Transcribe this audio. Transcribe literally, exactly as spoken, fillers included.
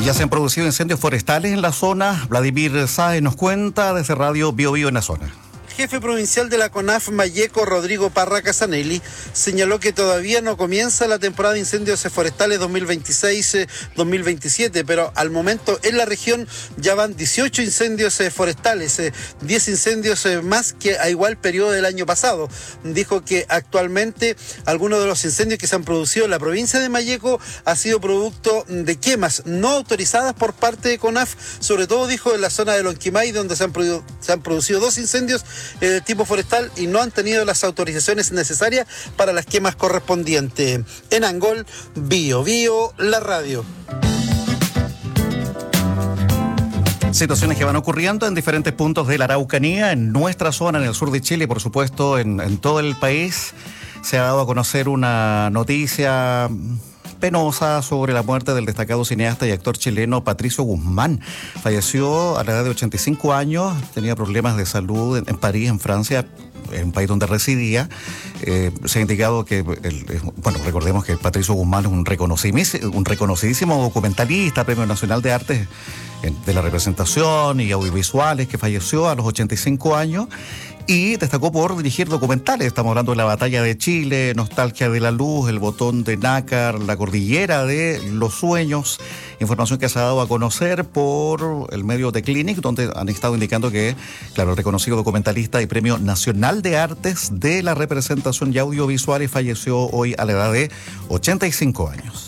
Ya se han producido incendios forestales en la zona. Vladimir Sáez nos cuenta desde Radio Bio Bio en la zona. Jefe provincial de la CONAF Malleco, Rodrigo Parra Casanelli, señaló que todavía no comienza la temporada de incendios forestales dos mil veintiséis dos mil veintisiete, pero al momento en la región ya van dieciocho incendios forestales, diez incendios más que a igual periodo del año pasado. Dijo que actualmente algunos de los incendios que se han producido en la provincia de Malleco ha sido producto de quemas no autorizadas por parte de CONAF, sobre todo dijo en la zona de Lonquimay, donde se han, produ- se han producido dos incendios de tipo forestal y no han tenido las autorizaciones necesarias para las quemas correspondientes. En Angol, Bio Bio, la radio. Situaciones que van ocurriendo en diferentes puntos de la Araucanía, en nuestra zona, en el sur de Chile, por supuesto, en, en todo el país. Se ha dado a conocer una noticia penosa sobre la muerte del destacado cineasta y actor chileno Patricio Guzmán. Falleció a la edad de ochenta y cinco años, tenía problemas de salud en, en París, en Francia, en un país donde residía. Eh, se ha indicado que, el, bueno, recordemos que Patricio Guzmán es un reconocidísimo, un reconocidísimo documentalista, Premio Nacional de Artes de la Representación y Audiovisuales, que falleció a los ochenta y cinco años. Y destacó por dirigir documentales. Estamos hablando de La Batalla de Chile, Nostalgia de la Luz, El Botón de Nácar, La Cordillera de los Sueños. Información que se ha dado a conocer por el medio de Clinic, donde han estado indicando que, claro, el reconocido documentalista y Premio Nacional de Artes de la Representación y Audiovisuales falleció hoy a la edad de ochenta y cinco años.